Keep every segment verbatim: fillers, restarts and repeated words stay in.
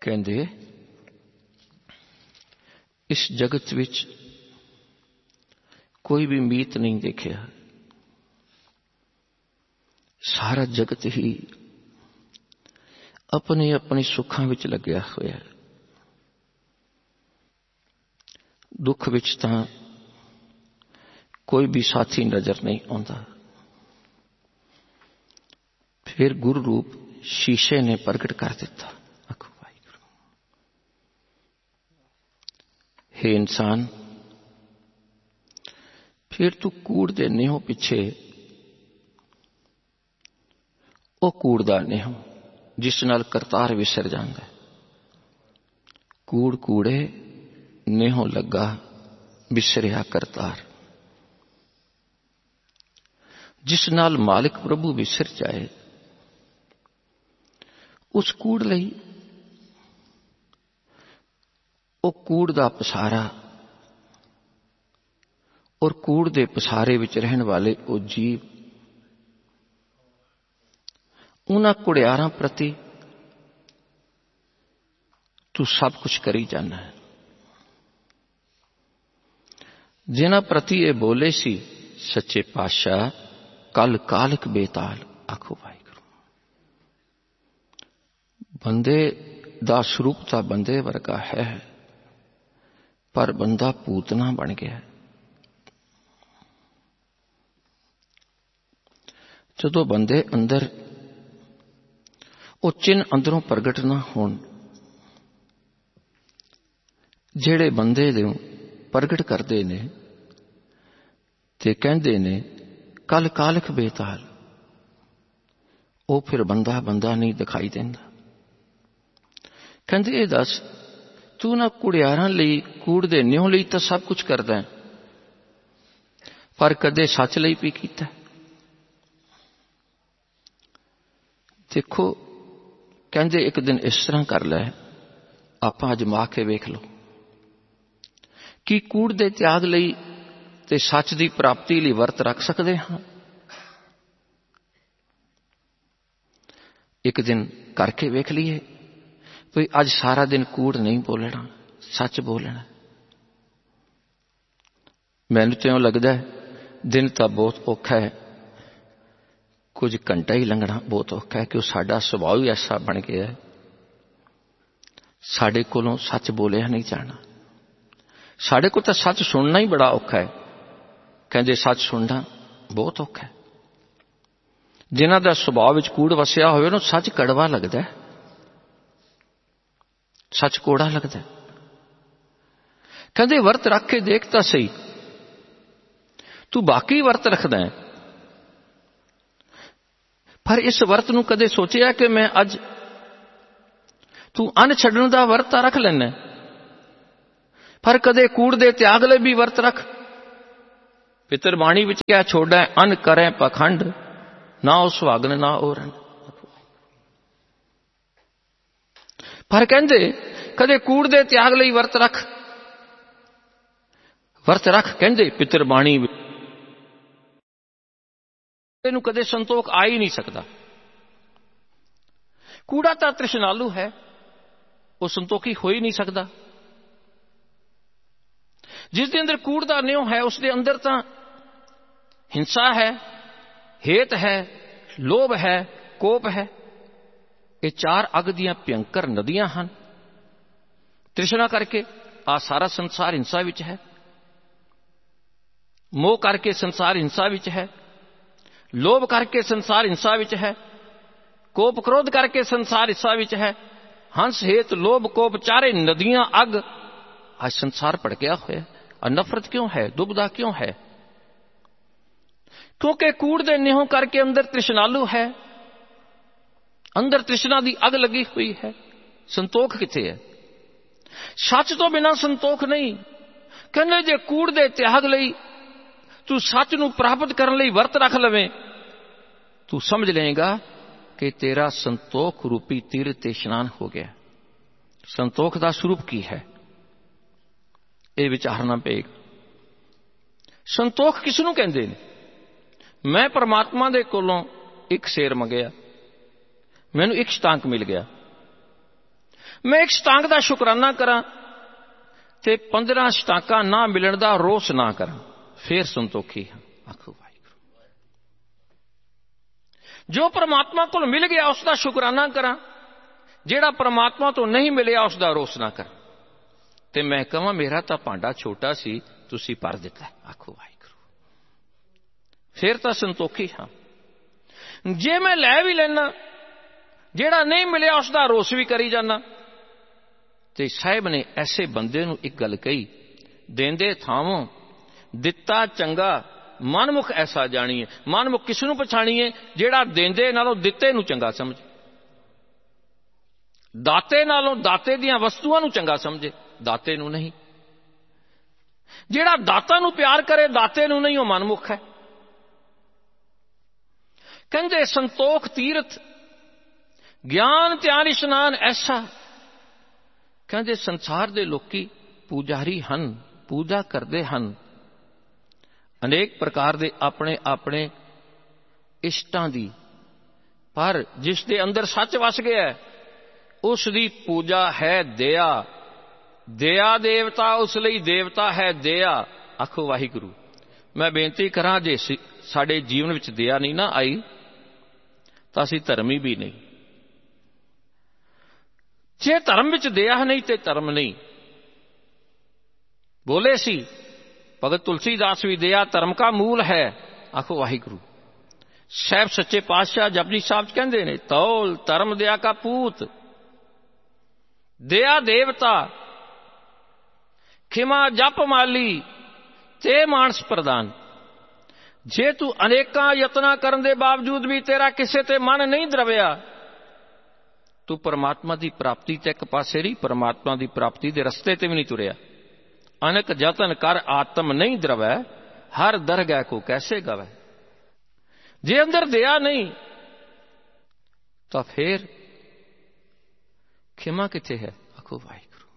कहते इस जगत विच कोई भी मीत नहीं देखिया, सारा जगत ही अपने अपने सुखां विच लग्या होया। दुख विच तां कोई भी साथी नजर नहीं आता। फिर गुरु रूप शीशे ने प्रगट कर दिता, आखो वाहिगुरू, हे इंसान, फिर तू कूड़ दे नेहो पिछे ओ कूड़ दा नेहो जिस नाल करतार विसर जांदा है। कूड़ कूड़े नेहो लगा विसरिया करतार। जिस नाल मालिक प्रभु विसर जाए उस कूड़ लई ओ कूड़ दा पसारा और कूड़ दे पसारे विच रहन वाले ओ जीव उन्हां कुड़ियारां प्रति तू सब कुछ करी जाना है। जिन्हां प्रति ये बोले सी सच्चे पातशाह कल कालक बेताल, आखो वाहिगुरू। बंदे दा स्वरूप तां बंदे वर्गा है, पर बंदा पूतना बन गया। जदों बंदे अंदर ओ चिन्ह अंदरों प्रगट ना होण, जेड़े बंदे दे प्रगट करते ने ते कहंदे ने कल कालख बेताल, ओ फिर बंदा बंदा नहीं दिखाई देंदा। कहंदे ए दस तू ना कुड़ियारां लई कूड़ दे न्यों लई तां सब कुछ करदा है, पर कदे सच लई भी कीता? देखो कहंदे एक दिन इस तरह कर लै, आपां अजमा के वेख लो कि कूड़ दे त्याग लई ते सच दी प्राप्ति लई वर्त रख सकते हाँ? एक दिन करके वेख लीए भाई अज सारा दिन कूड़ नहीं बोलना, सच बोलना। मैनूं तो लगता है दिन तो बहुत औखा है, कुछ घंटा ही लंघना बहुत औखा है, क्यों साडा सुभाव ही ऐसा बन गया है, साडे कोलों सच बोलिया नहीं जाना। साडे को तो सच सुनना ही बड़ा औखा है। कहंदे सच सुनना बहुत औखा है। जिन्हां दा सुभाव विच कूड़ वसिया होवे ना सच कड़वा लगदा है, सच कोड़ा लगदा है। कहंदे वर्त रख के देख तां सही, तू बाकी वर्त रखदा है, पर इस वर्त नूं कदे सोचिया कि मैं अज तू अन्न छड्डण दा वर्त रख लैना, पर कदे कूड़ दे त्याग लई भी वर्त रख। पितर बाणी विच क्या छोड़ा अन्न करें पखंड, ना ओ सुहागन ना ओरन। पर कहंदे कदे कूड़ दे त्याग लई वर्त रख, वर्त रख कहंदे पितर बाणी नूं कदे संतोख आ ही नहीं सकता। कूड़ा तां तृष्णालु है, वो संतोखी हो ही नहीं सकता। जिस दे अंदर कूड़ दा न्यों है उसके अंदर तां हिंसा है, हेत है, लोभ है, कोप है। ये चार अग दियां भयंकर नदियां हैं। तृष्णा करके आ सारा संसार हिंसा विच है, मोह करके संसार हिंसा विच है, लोभ करके संसार हिंसा विच है, कोप क्रोध करके संसार हिंसा विच है। हंस हेत लोभ कोप चारे नदियां अग आज संसार भड़किया होया। और नफरत क्यों है, दुविधा क्यों है? क्योंकि कूड़ दे नेहों करके अंदर तृष्णालु है, अंदर तृष्णा दी अग लगी हुई है। संतोख किथे है? सच तो बिना संतोख नहीं। कहने जे कूड़ दे त्याग लई तू सच नूं प्राप्त करने लई वर्त रख लवें, तू समझ लेगा कि तेरा संतोख रूपी तीर ते इशनान हो गया। संतोख दा स्वरूप की है, ये विचारना पेगा। संतोख किसनूं कहंदे ने? मैं परमात्मा दे कोलों एक शेर मंगया, मैनूं एक शतांक मिल गया। मैं एक शतांग का शुकराना करा ते पंद्रह शतांका ना मिलण का रोस ना करा, फिर संतोखी हाँ। आखो वाहिगुरू। जो परमात्मा को मिल गया उसका शुकराना करा, जेड़ा परमात्मा तो नहीं मिलिया उसका रोस ना करा। ते मैं कहां मेरा तो भांडा छोटा सी, तुसी भर दिता। आखो वाहिगुरू। फिर तो संतोखी हाँ। जे मैं लै भी लेना, जेड़ा नहीं मिलिया उसका रोस भी करी जाना। ते साहिब ने ऐसे बंदे नूं एक गल कही, देंदे थावों दिता चंगा मनमुख ऐसा जानिए। मनमुख किस नूं पछाणीए? जेड़ा देंदे नालों दिते नूं चंगा समझे, दाते नालों दाते दियां वस्तुआं नूं चंगा समझे, दाते नूं नहीं। जेड़ा दाता नूं प्यार करे दाते नूं नहीं, वो मनमुख है। कहंदे संतोख तीरथ ज्ञान ध्यान इशनान ऐसा। कहंदे संसार दे लोकी पूजारी हन, पूजा करते हन अनेक प्रकार दे अपने अपने इष्टां दी, पर जिस दे अंदर सच वस गया उसकी पूजा है दया। दया देवता, उस लई देवता है दया। आखो वाहिगुरू। मैं बेनती करा, जे साडे जीवन विच दया नहीं ना आई तो असीं धर्मी भी नहीं। जे धर्म विच दया नहीं तो धर्म नहीं। बोले सी भगत तुलसीदास भी, दया धर्म का मूल है। आखो वाहिगुरू। साहब सच्चे पातशाह जपजी साहब कहते ने, तौल धर्म दया का पूत, दया देवता, खिमा जप माली, ते मानस प्रदान। जे तू अनेका यत्ना करने के बावजूद भी तेरा किसी ते मन नहीं द्रविया, तू परमात्मा की प्राप्ति ते एक पासे रही, परमात्मा की प्राप्ति के रस्ते ते भी नहीं तुरया। अनेक जतन कर आत्म नहीं द्रवै, हर दरगह को कैसे गवै। जे अंदर दया नहीं तो फिर खिमा किथे है। आखो वाहिगुरू।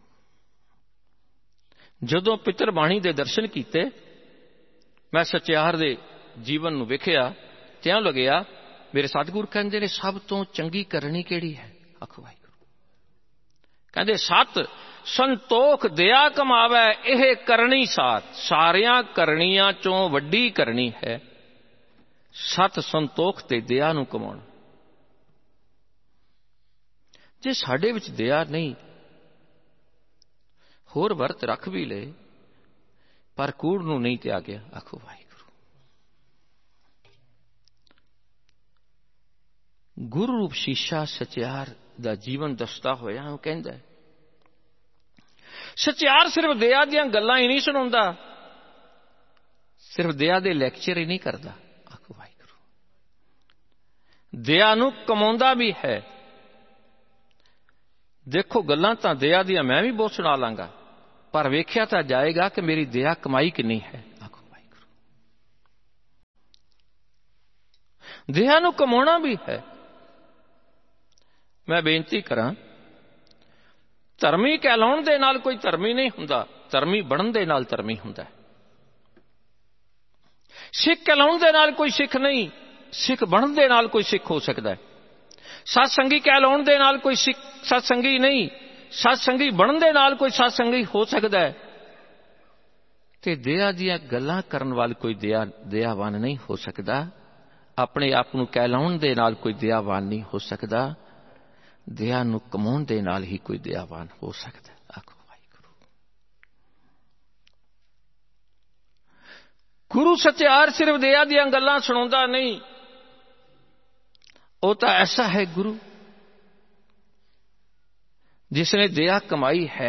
जदों पितर बाणी दे दर्शन कीते, मैं सचियार दे जीवन नूं वेखिया, त्यों लगिया मेरे सतगुर कहंदे ने सब तो चंगी करनी केड़ी है। आखो वाहिगुरू। कहंदे सत संतोख दया कमावै, यह करनी सार। सारियां करनियां चों वड्डी करनी है सत संतोख ते दया नूं कमाउणा। जे साडे विच दया नहीं, होर वर्त रख भी ले पर कूड़ नूं नहीं त्यागया। आखो वाहिगुरू। गुरु रूप शीशा सचियार दा जीवन दसदा होया वो कहंदा है, सचियार सिर्फ दया दियां गल्लां ही नहीं सुणाउंदा, सिर्फ दया दे लैक्चर ही नहीं करदा। आखो वाहिगुरू। दया नूं कमाउंदा भी है। देखो गल्लां तां दया दियां मैं भी बहुत सुना लांगा, पर वेख्या तां जाएगा कि मेरी दया कमाई कितनी है। आखो वाहिगुरू। दया नूं कमाउणा भी है। मैं बेनती करां, धर्मी कहलाउण दे नाल कोई धर्मी नहीं हुंदा, धर्मी बनण दे नाल धर्मी हुंदा है। सिख कहलाउण दे नाल कोई सिख नहीं, सिख बनण दे नाल कोई सिख हो सकदा है। सत्संगी कहलाउण दे नाल कोई सिख सत्संगी नहीं, सत्संगी बनण दे नाल कोई सत्संगी हो सकदा है। ते दया दियां गल्लां करन वाल कोई दया दयावान नहीं हो सकदा। अपने आप नूं कहलाउण दे नाल कोई दयावान नहीं हो सकदा। दया नूं कमाउण दे नाल ही कोई दयावान हो सकदा। आखो वाहिगुरू। गुरु सचियार सिर्फ दया दियां गल्लां सुणाउंदा नहीं, वो तो ऐसा है गुरु जिसने दया कमाई है।